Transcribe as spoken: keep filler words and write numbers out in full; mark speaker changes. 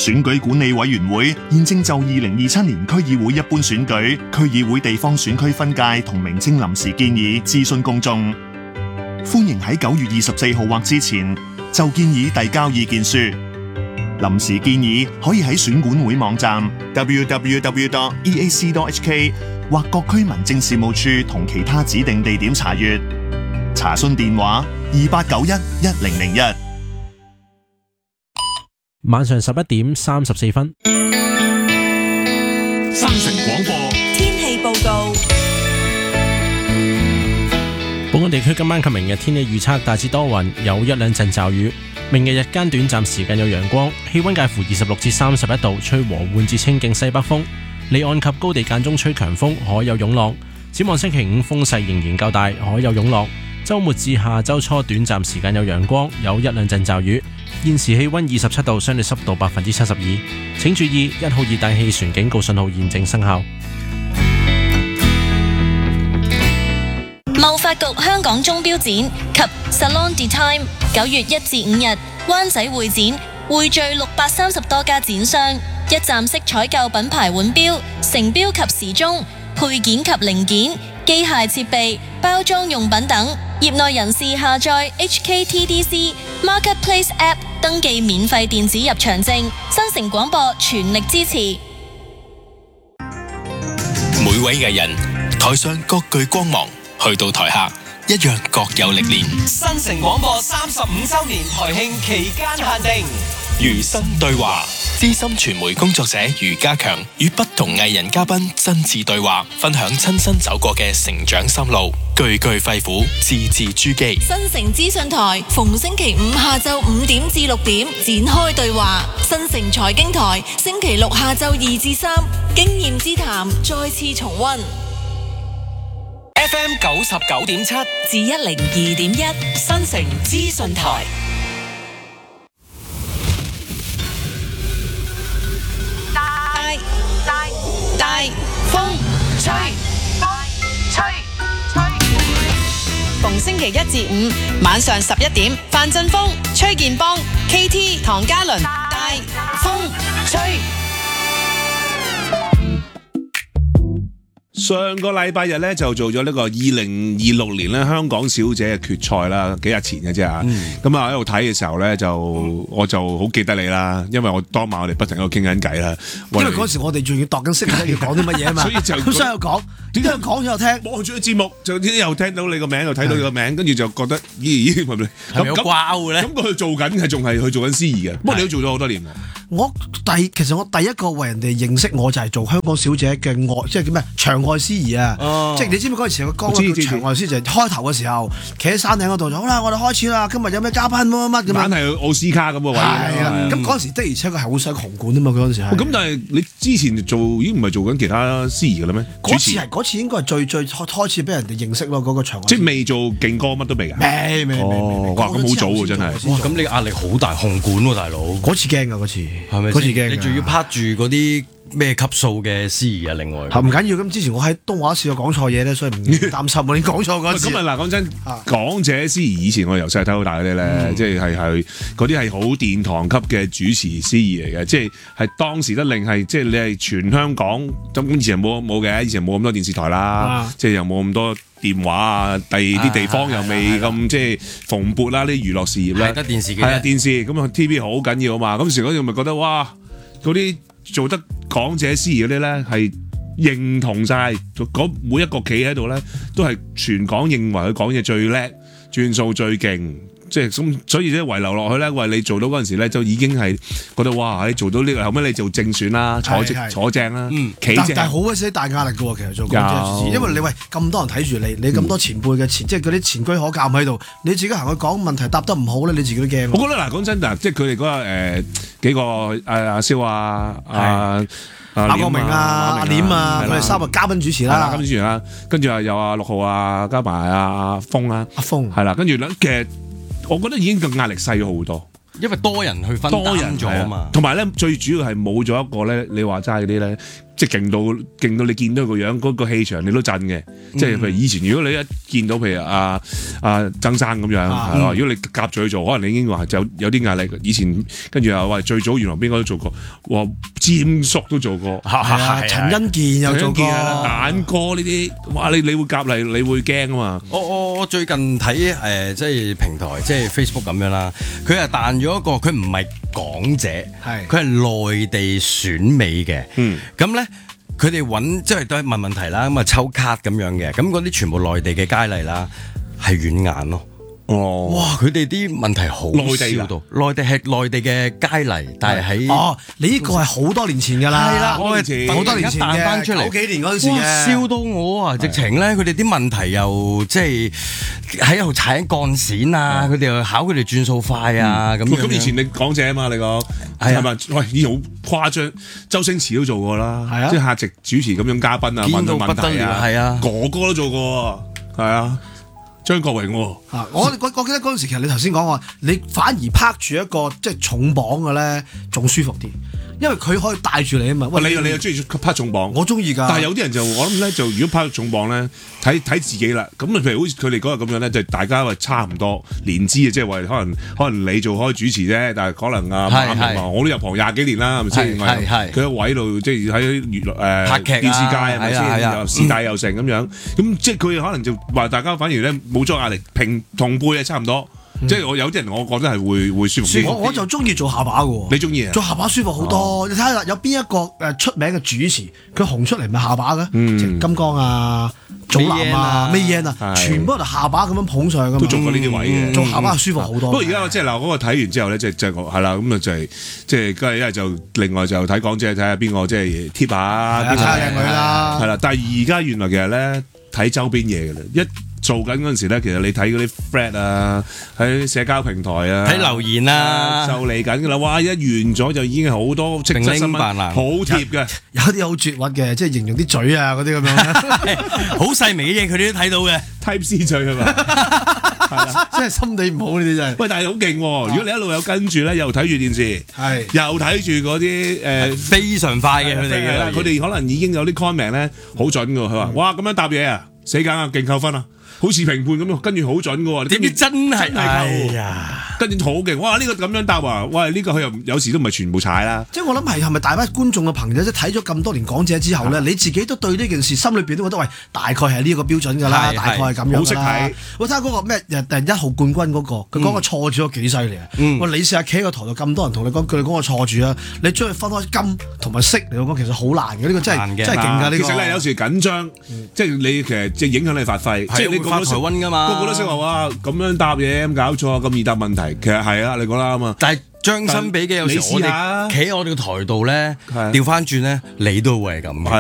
Speaker 1: 選舉管理委員會現正就二零二七年區議會一般選舉、區議會地方選區分界同名稱臨時建議諮詢公眾，歡迎喺九月二十四號或之前就建議遞交意見書。臨時建議可以喺選管會網站 double-u double-u double-u dot e a c dot h k 或各區民政事務處同其他指定地點查閱。查詢電話二八九一一零零一。
Speaker 2: 晚上十一點三十四分。
Speaker 1: 新城廣播
Speaker 3: 天氣報告。
Speaker 2: 本港地區今晚及明日天氣預測大致多雲，有一兩陣驟雨。明日日間短暫時間有陽光，氣溫介乎二十六至三十一度，吹和緩至清勁西北風。離岸及高地間中吹強風，海有湧浪。展望星期五風勢仍然較大，海有湧浪。周末至下周初短暫時間有陽光，有一兩陣驟雨。現時氣溫二十七度，相對濕度百分之七十二。請注意，一號熱帶氣旋警告信號現正生效。
Speaker 3: 貿發局香港鐘錶展及 Salon de Time 九月一至五日灣仔會展匯聚六百三十多家展商，一站式採購品牌腕錶、成錶及時鐘、配件及零件、機械設備、包裝用品等。業內人士下載 H K T D C Marketplace App 登記免費電子入場證。新城廣播全力支持。
Speaker 4: 每位藝人台上各具光芒，去到台下一樣各有歷練。
Speaker 5: 新城廣播三十五周年台慶期間限定，
Speaker 4: 餘生對話，資深傳媒工作者余家強與不同藝人嘉賓真摯對話，分享親身走過嘅成長心路，句句肺腑，字字珠璣。
Speaker 3: 新城資訊台逢星期五下晝五點至六點展開對話，新城財經台星期六下晝二至三經驗之談再次重溫。
Speaker 5: F M 九十九點七
Speaker 3: 至一零二點一
Speaker 5: 新城資訊台。
Speaker 3: 大大大風吹吹吹，逢星期一至五晚上十一點，范振鋒、崔建邦、K T、唐嘉倫，大風吹。
Speaker 6: 上個禮拜日咧就做咗呢個二零二六年咧香港小姐嘅決賽啦，幾日前嘅啫嚇。咁啊喺度睇嘅時候咧，就我就好記得你啦，因為我當晚我哋不停喺度傾緊偈啦。
Speaker 7: 因為嗰時我哋仲要度緊色，要講啲乜嘢啊嘛，
Speaker 6: 所以就
Speaker 7: 咁所以又講，點解講咗又聽？
Speaker 6: 望住個節目就又聽到你個名，又睇到你個名，跟住就覺得咦咦係咪？
Speaker 2: 係咪有掛鈎咧？
Speaker 6: 咁佢做緊係仲係去做緊司儀嘅，不過你都做咗好多年喎。
Speaker 7: 我第其實我第一個為人哋認識我就係做香港小姐嘅外，即係叫咩場外司儀啊！哦、即係你知唔知嗰陣時個歌叫場外司儀？就係開頭嘅時候，企喺山頂嗰度就好啦，我哋開始啦！今日有咩嘉賓乜乜乜咁樣，
Speaker 6: 硬係奧斯卡咁嘅位。係
Speaker 7: 啊，咁嗰陣時的而且確係好想紅館啊嘛！嗰陣時係。咁
Speaker 6: 但係你之前做已經唔係做緊其他司儀嘅啦咩？
Speaker 7: 嗰次係嗰次應該係最最開始俾人哋認識咯，嗰個場外。
Speaker 6: 即係未做勁歌乜都未㗎。
Speaker 7: 未未未未。
Speaker 6: 哇！咁好早喎，真係。
Speaker 8: 哇！咁你壓力好大，紅館喎，大佬。
Speaker 7: 嗰次驚㗎，嗰次
Speaker 8: 係咪？
Speaker 7: 嗰次驚。
Speaker 8: 你仲要拍住嗰啲咩級數嘅司儀啊？另外
Speaker 7: 唔緊要，咁之前我喺東華試過講錯嘢咧，所以唔擔心。你講錯嗰次。
Speaker 6: 咁啊嗱，講真，港姐司儀以前我由細睇到大嗰啲咧，即係係係嗰啲係好殿堂級嘅主持司儀嚟嘅，即係係當時得令係即係你係全香港咁以前冇冇嘅，以前冇咁多電視台啦，即係又冇咁多電話啊，第二啲地方又未咁即係蓬勃啦，啲娛樂事業咧，
Speaker 8: 得電視嘅，
Speaker 6: 係啊電視咁啊 T V 好緊要啊嘛，咁時嗰陣咪覺得哇〜嗰啲做得港姐司儀嗰啲咧，係認同晒，嗰每一個企喺度咧，都係全港認為佢講嘢最叻，轉數最勁，即係咁，所以咧遺留落去咧，為你做到嗰陣時咧，就已經係覺得哇，你做到呢個，後尾你做正選啦，坐正坐正啦，企正。
Speaker 7: 但係好鬼死大壓力嘅喎，其實做港姐司儀，因為你喂咁多人睇住你，你咁多前輩嘅前，即係嗰啲前居可鑑喺度，你自己行去講問題答得唔好咧，你自己都驚。
Speaker 6: 我覺得嗱，講真嗱，即係佢哋嗰個誒幾個誒阿蕭啊，阿
Speaker 7: 馬國明啊，阿廉啊，佢哋三個嘉賓主持啦，
Speaker 6: 嘉賓主持啦，跟住啊有阿六號啊，加埋阿峰啦，
Speaker 7: 阿峰
Speaker 6: 係啦，跟住咧其實我覺得已經個壓力細咗好多。
Speaker 8: 因為多人去分擔咗啊嘛，
Speaker 6: 同埋咧最主要係冇咗一個咧，你話齋嗰啲咧即係勁到勁到你見到個樣嗰、嗰個氣場你都震嘅。即係譬如以前，如果你一見到譬如阿阿曾生咁樣係咯，如果你夾住去做，可能你已經話有有啲壓力。以前跟住又話最早原來邊個都做過，哇詹叔都做過，
Speaker 7: 係啊，陳欣健有做過，
Speaker 6: 眼哥呢啲，哇你你會夾嚟，你會驚啊嘛！
Speaker 8: 我我我最近睇誒即係平台即係 Facebook 咁樣啦，佢係彈咗一個，佢唔係港姐，係佢係內地選美嘅，嗯，咁咧。佢哋揾即係都係問問題啦，咁啊抽卡咁樣嘅，咁嗰啲全部內地嘅佳麗啦，係軟眼咯。哦，哇！佢哋啲問題好笑到，內地係內地嘅佳麗，但係喺
Speaker 7: 哦，你呢個係好多年前㗎啦，係啦，好多年前
Speaker 8: 彈翻出嚟，
Speaker 7: 九幾年嗰陣時嘅，
Speaker 8: 笑到我啊！直情咧，佢哋啲問題又即係喺度踩緊鋼線啊，佢哋又考佢哋轉數快啊，咁
Speaker 6: 咁以前你港姐啊嘛，你講係咪？喂，以前好誇張，周星馳都做過啦，係啊，即係客席主持咁樣嘉賓啊，問到問題啊，係啊，哥哥都做過，係啊。張國榮喎、
Speaker 7: 啊，我我我記得嗰陣時，其實你頭先講話，你反而拍住一個即係重磅嘅咧，仲舒服啲，因為佢可以帶住你啊嘛。喂，
Speaker 6: 你又你又中意拍重磅？
Speaker 7: 我中意㗎。
Speaker 6: 但係有啲人就我諗咧，就如果拍重磅咧，睇睇自己啦。咁譬如好似佢哋嗰日咁樣咧，就大家話差唔多年資啊，即係話可能可能你做開主持啫，但係可能啊馬明華我都入行廿幾年啦，係咪先？係係。佢喺位度即係喺娛樂誒
Speaker 8: 拍劇啊、
Speaker 6: 電視界係咪先？又師弟又成咁樣，咁即係佢可能就話大家反而咧冇咗壓力，平同輩啊差唔多。即係我有啲人，我覺得係會會舒服啲。
Speaker 7: 我我就中意做下巴嘅喎。
Speaker 6: 你中意啊？
Speaker 7: 做下巴舒服好多。你睇下有邊一個誒出名嘅主持，佢紅出嚟咪下巴嘅，金剛啊、祖藍啊、Mayan 啊，全部都下巴咁樣捧上嘅嘛。
Speaker 6: 都做過呢啲位嘅，
Speaker 7: 做下巴舒服好多。
Speaker 6: 不過而家即係嗱，嗰個睇完之後咧，即係即係係啦，咁啊就係即係跟住一係就另外就睇港姐睇下邊個即係貼下，
Speaker 7: 睇下靚女啦。
Speaker 6: 係啦，但係而家原來其實咧睇周邊嘢嘅啦，一做緊嗰陣時咧，其實你睇嗰啲 friend 啊，喺社交平台啊，
Speaker 8: 睇留言啊，
Speaker 6: 就嚟緊噶啦！哇，一完咗就已經好多即刻新聞，好貼嘅，
Speaker 7: 有啲好絕核嘅，即係形容啲嘴啊嗰啲咁樣，
Speaker 8: 好細微嘅嘢佢哋都睇到嘅
Speaker 6: ，Type C 嘴係嘛？係啦，
Speaker 7: 真係心地唔好呢啲真係。
Speaker 6: 喂，但係好勁喎！如果你一路有跟住咧，又睇住電視，係又睇住嗰啲誒
Speaker 8: 非常快嘅佢哋嘅，
Speaker 6: 佢哋可能已經有啲 comment 咧好準嘅喎。佢話：哇，咁樣答嘢啊，死梗啊，勁扣分啊！好似評判咁樣，跟住好準嘅喎，
Speaker 8: 點知真係
Speaker 6: 哎呀，跟住好勁，哇！呢個咁樣答啊，喂，呢個佢又有時都唔係全部踩啦。
Speaker 7: 即係我諗係係咪大班觀眾嘅朋友即係睇咗咁多年港姐之後咧，你自己都對呢件事心裏邊都覺得喂，大概係呢個標準㗎啦，大概係咁樣啦。好識睇。我睇下嗰個咩誒第一號冠軍嗰個，佢講個錯住都幾犀利啊！喂，你試下企喺個台度咁多人同你講，佢哋講個錯住啊，你將佢分開金同埋色嚟講，其實好難嘅，呢個真係真係勁㗎呢個。
Speaker 6: 其實咧有時緊張，即係你其實即係影響你發揮，即係你
Speaker 8: 發台溫㗎嘛。
Speaker 6: 個個都識話哇咁樣答嘢咁搞錯咁易答問題，其實係啊，你講啦嘛。
Speaker 8: 但係將心比己，有時我哋企喺我哋個台度咧，調翻轉咧，你都會係咁。